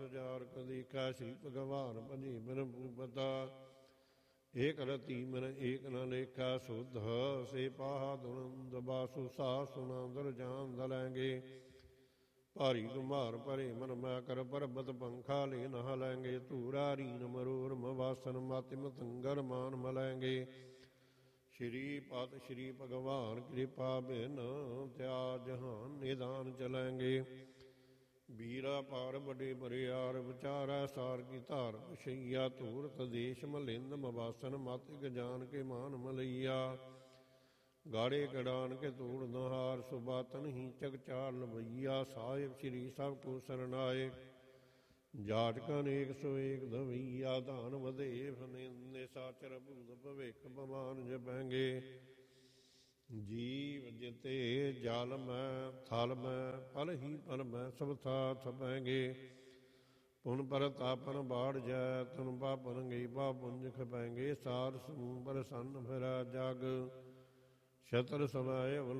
हजार कदीका श्री भगवान भजी बिन भूपता एक रति मन एक न लेखा शुद्ध से पाहा दुनंद बासु सा सुनादर जान दलेंगे भारी कुम्हार परे मन मैं कर परबत पंखा ले नहा लेंगे तूरा रीन मरूर मवासन माति मतंगर मान मलेंगे श्री पात श्री भगवान कृपा बिन त्या जहान निदान चलेंगे बीरा पार बड़े बरियार विचारा सार की धार पशैया धूरत देश मलिंद मवासन मातिक जान के मान मलैया गाड़े कड़ान के तूड़ नहार सुबातन ही चक चार लवैया साहिब श्री सब को सरनायक जाटका एक सौ एक धवैया धान वदेव निसाचर भूत भविख बमान जपेंगे जीव जिते जल में थल में पल ही पल में सब था थपेंगे पुन पर तापन बाढ़ जाए तुन पापन गई पुंज खपेंगे सार समूह पर सन फिरा जग शतर समाय